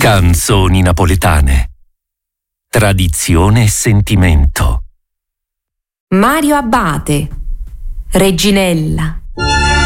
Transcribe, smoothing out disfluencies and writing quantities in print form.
Canzoni napoletane. Tradizione e sentimento. Mario Abate, Reginella.